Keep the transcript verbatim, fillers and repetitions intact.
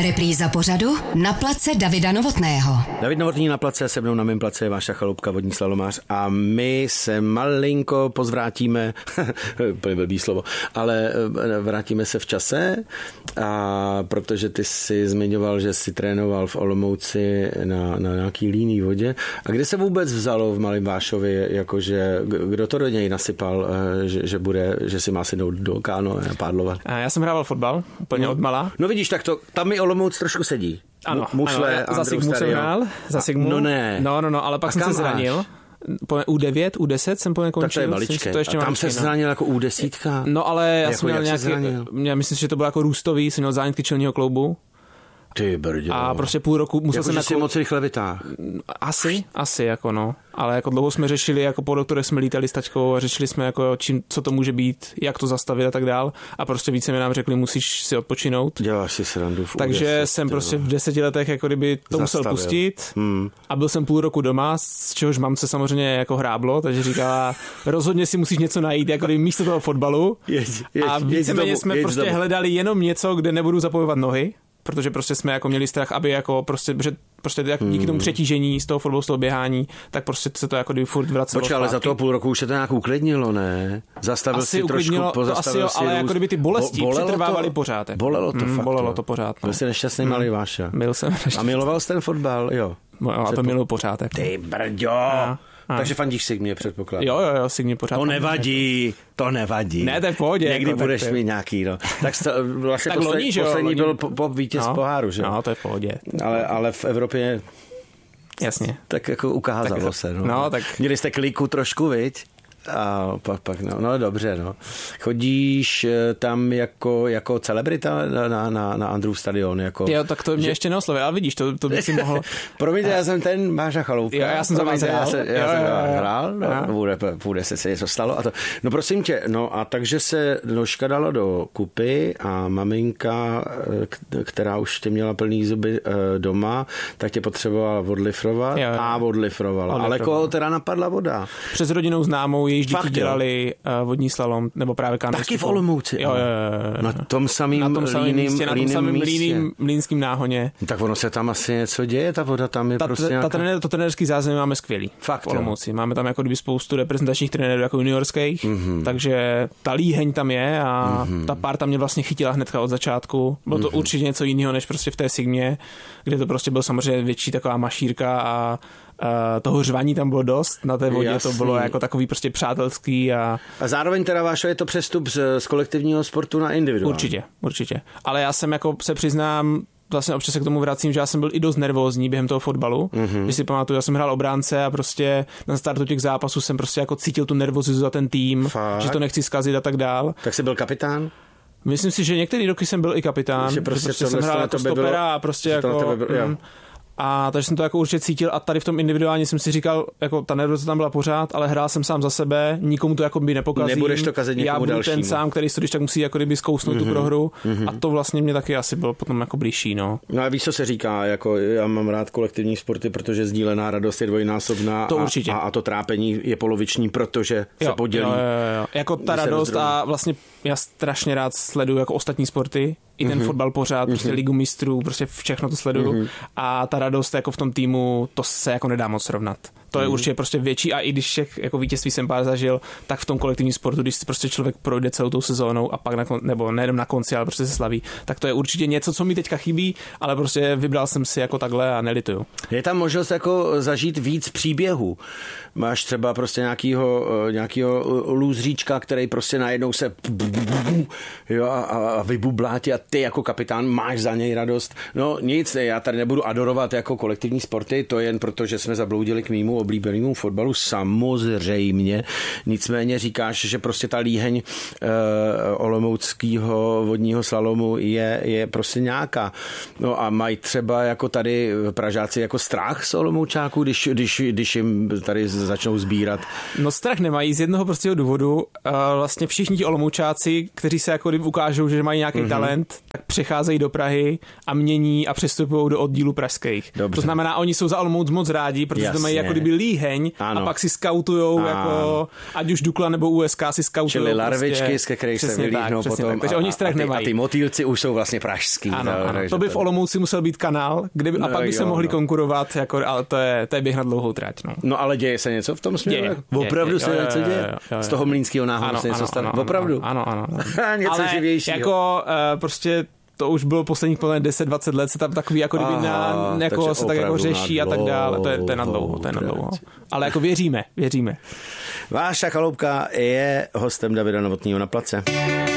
Repríza pořadu Na place Davida Novotného. David Novotný na place, se mnou na mém place je Váša Chaloupka, vodní slalomář, a my se malinko pozvrátíme, úplně blbý slovo, ale vrátíme se v čase, a protože ty jsi zmiňoval, že jsi trénoval v Olomouci na, na nějaký líný vodě. A kde se vůbec vzalo v Malém Vášově, jakože kdo to do něj nasypal, že, že bude, že si má sednout do káno a pádlovat? A já jsem hrával fotbal, úplně no. od malá. No vidíš, tak to, tam mi Olomouc trošku sedí. Ano, Mušle, ano, za Sigmu jsem hrál, za Sigmu. No ne. No, no, no, ale pak a jsem se zranil. Po U devět, U deset jsem po někončil. Tak to je maličké. To ještě a tam maličké, se no. zranil jako U deset. No ale já jako jsem měl nějaký, já myslím, že to bylo jako růstový, jsem měl zánětky čelního kloubu. Ty brďo. A prostě půl roku musel jako, jsem že jako... si moc rychle vytáhl. Asi, asi jako no. Ale jako dlouho jsme řešili, jako po doktorech jsme lítali s tačkou a řešili jsme jako čím, co to může být, jak to zastavit a tak dál. A prostě více mi nám řekli, musíš si odpočinout. Děláš si srandu v Takže deset, jsem tyvo. prostě v deseti letech jako kdyby to musel Zastavil. pustit. Hmm. A byl jsem půl roku doma, z čehož mamce samozřejmě jako hráblo, takže říkala, rozhodně si musíš něco najít, jako kdyby místo toho fotbalu. Jeď, jeď, a víceméně jsme prostě domů. Hledali jenom něco, kde nebudu zapojovat nohy. Protože prostě jsme jako měli strach, aby jako prostě, prostě jak díky hmm. tomu přetížení z toho fotbalu, z toho běhání, tak prostě se to jako kdyby furt vracelo. Počkej, ale za toho půl roku už se to nějak uklidnilo, ne? Zastavil asi si uklidnilo, trošku, pozastavil to asi si jo, ale růst. jako kdyby ty bolesti Bo, přetrvávaly pořád. Jako. Bolelo to hmm, fakt. Bolelo to pořád. No. Byl jsi nešťastný hmm. malý Váša. Byl jsem nešťastný. A miloval jsi ten fotbal, jo? No, a to miluji pořád. Jako. Ty brďo! A. A. Takže fandíš Sigmě, předpokládám. Jo, jo, jo, Sigmě pořád. To nevadí, to nevadí. Ne, to je v pohodě. Někdy jako, budeš tak mít nějaký, no. Tak, sto, vlastně tak posled, loni, že jo, poslední loni. byl po, po vítěz no, poháru, že jo? No, to je v pohodě. Ale, ale v Evropě... Jasně. Tak jako ukázalo tak, se, no. no tak... Měli jste kliku trošku, viď? A pak, pak no, no dobře, no. Chodíš tam jako, jako celebrita na, na, na Andrův stadion, jako... Jo, tak to mě že... ještě neoslovil, ale vidíš, to, to by si mohl... Promiňte, já jsem ten Váša Chaloupka. Jo, já jsem za vás hrál. Já, se, já jo, jsem jo, za vás jo, hrál, no, bude, bude se se něco stalo. A to, no prosím tě, no a takže se nožka dala do kupy a maminka, která už tě měla plný zuby doma, tak tě potřebovala odlifrovat jo, jo. a odlifrovala. Odlifrovala. Ale koho teda napadla voda? Přes rodinou známou, jejíž děti dělali uh, vodní slalom, nebo právě kanoistku. Taky v Olomouci. Jo, jo, jo. Na tom samým, na tom samým líným, místě, na tom samým líným mlýnským náhoně. Tak ono se tam asi něco děje, ta voda tam je ta, prostě ta, nějaká... ta trenér, to trenérský zázemí máme skvělý. Fakt, v Olomouci. Máme tam jako kdyby spoustu reprezentačních trenérů jako juniorských, mm-hmm. takže ta líheň tam je a mm-hmm. ta parta mě vlastně chytila hnedka od začátku. Bylo to mm-hmm. určitě něco jiného, než prostě v té Sigmě, kde to prostě byl samozřejmě větší taková mašírka a Uh, toho řvaní tam bylo dost, na té vodě Jasný. To bylo jako takový prostě přátelský a... A zároveň teda Vášo je to přestup z, z kolektivního sportu na individuální. Určitě, určitě. Ale já jsem jako se přiznám, vlastně občas se k tomu vracím, že já jsem byl i dost nervózní během toho fotbalu. Mm-hmm. Když si pamatuju, já jsem hrál obránce a prostě na startu těch zápasů jsem prostě jako cítil tu nervozitu za ten tým, Fakt? Že to nechci zkazit a tak dál. Tak jsi byl kapitán? Myslím si, že některý roky jsem byl i kapitán, že prostě, že prostě jsem hrál jako stopera bylo, a prostě jako... Bylo, A takže jsem to jako určitě cítil a tady v tom individuálně jsem si říkal, jako ta nervozita tam byla pořád, ale hrál jsem sám za sebe, nikomu to jako by nepokazím. Nebudeš to kazit někomu dalšímu. Já budu ten sám, který si když tak musí jako kdyby zkousnout mm-hmm. tu prohru mm-hmm. a to vlastně mě taky asi bylo potom jako blížší, no. No a víš, co se říká, jako já mám rád kolektivní sporty, protože sdílená radost je dvojnásobná to určitě. A, a to trápení je poloviční, protože jo, se podělí. Jo, jo, jo. Jako ta radost a vlastně já strašně rád sleduju jako ostatní sporty. I ten mm-hmm. fotbal pořád, mm-hmm. prostě ligu mistrů, prostě všechno to sleduju. Mm-hmm. A ta radost jako v tom týmu, to se jako nedá moc srovnat. To je mm-hmm. určitě prostě větší a i když všech jako vítězství jsem pár zažil, tak v tom kolektivním sportu, když prostě člověk projde celou tou sezónou a pak na kon, nebo nejenom na konci, ale prostě se slaví, tak to je určitě něco, co mi teďka chybí, ale prostě vybral jsem si jako takhle a nelituju. Je tam možnost jako zažít víc příběhů. Máš třeba prostě nějakýho, nějakýho lůzříčka, který prostě najednou se jo, a, a vybublá tě a ty jako kapitán máš za něj radost. No nic, já tady nebudu adorovat jako kolektivní sporty, to jen proto, že jsme zabloudili k mýmu oblíbenému fotbalu, samozřejmě. Nicméně říkáš, že prostě ta líheň e, olomouckého vodního slalomu je, je prostě nějaká. No a mají třeba jako tady Pražáci jako strach z Olomoučáků, když, když, když jim tady začnou sbírat? No strach nemají z jednoho prostého důvodu. Vlastně všichni ti Olomoučáci, kteří se jako ukážou, že mají nějaký mm-hmm. talent, tak přecházejí do Prahy a mění a přestupují do oddílu pražských. Dobře. To znamená, oni jsou za Olomouc moc rádi, protože Jasně. to mají jako kdyby jakoby líheň ano. a pak si skautujou, ano. jako, ať už Dukla nebo U S K si skautujou. Čili larvičky, prostě, z kterých se vylíhnou potom. Tak, takže a, oni strach a, ty, nemají. a ty motýlci už jsou vlastně pražský. Ano, to, ano. To by v Olomouci musel být kanál, kde by, a pak by se jo, mohli no. konkurovat, jako, ale to je, to je běh na dlouhou trať. No. no ale děje se něco v tom směru? Děje, Opravdu děje, se jo, něco jo, děje? Jo, jo, jo. Z toho mlýnského náhodu ano, se něco ano, stane? ano, Opravdu? Ano, ano. ano. něco ale živějšího. jako uh, prostě to už bylo posledních deset dvacet let, se tam takový jako kdyby na, jako se tak jako řeší a tak dále. To je, to je na dlouho, to je na dlouho. Ale jako věříme, věříme. Váša Chaloupka je hostem Davida Novotného na place.